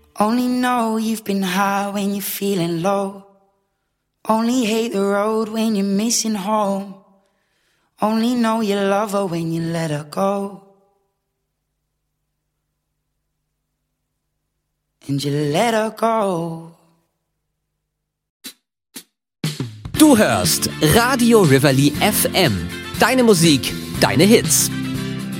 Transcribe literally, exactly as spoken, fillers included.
Only know you've been high when you're feeling low. Only hate the road when you're missing home. Only know you love her when you let her go. And you let her go. Du hörst Radio Rivoli F M. Deine Musik, deine Hits.